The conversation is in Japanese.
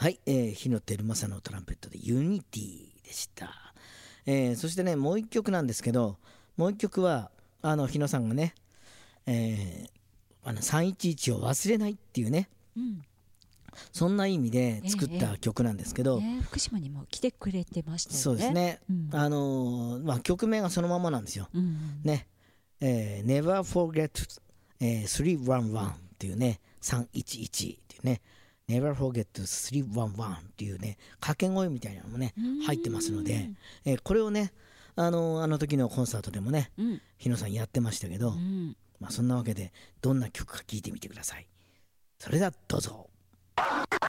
はい、日野照正のトランペットでユニティでした。そしてね、もう一曲なんですけど、もう一曲は日野さんがね、311を忘れないっていうね、 うん、 そんな意味で作っええた曲なんですけど、 福島にも来てくれてましたよね。 そうですね、 うん、 曲名がそのままなんですよ。 うん、 ね、Never Forget、311っていうね、311っていうね、Never Forget 311っていうね、掛け声みたいなのもね、入ってますので、これをね、あの時のコンサートでもね、 うん、 日野さんやってましたけど、 うん。 そんなわけで、どんな曲か聴いてみてください。それではどうぞ。